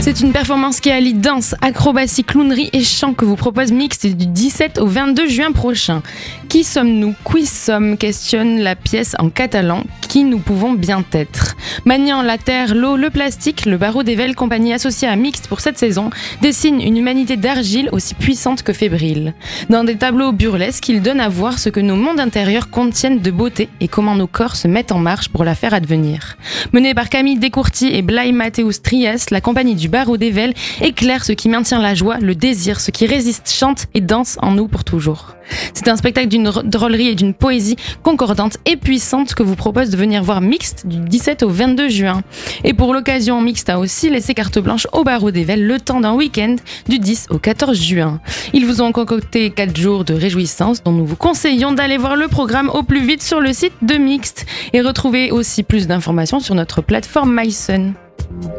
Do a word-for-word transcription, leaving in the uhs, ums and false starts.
C'est une performance qui allie danse, acrobatie, clownerie et chant que vous propose Mixte du dix-sept au vingt-deux juin prochain. Qui sommes-nous? Qui sommes? Questionne la pièce en catalan. Qui nous pouvons bien être? Maniant la terre, l'eau, le plastique, le Barreau des Vels, compagnie associée à Mixte pour cette saison, dessine une humanité d'argile aussi puissante que fébrile. Dans des tableaux burlesques, il donne à voir ce que nos mondes intérieurs contiennent de beauté et comment nos corps se mettent en marche pour la faire advenir. Menée par Camille Descourtis et Blai Mathéus Trieste, la compagnie du Barreau des Vels éclaire ce qui maintient la joie, le désir, ce qui résiste, chante et danse en nous pour toujours. C'est un spectacle d'une drôlerie et d'une poésie concordante et puissante que vous propose de venir voir Mixte du dix-sept au vingt-deux juin. Et pour l'occasion, Mixte a aussi laissé carte blanche au Barreau des Vels le temps d'un week-end du dix au quatorze juin. Ils vous ont concocté quatre jours de réjouissance dont nous vous conseillons d'aller voir le programme au plus vite sur le site de Mixte et retrouver aussi plus d'informations sur notre plateforme MySun.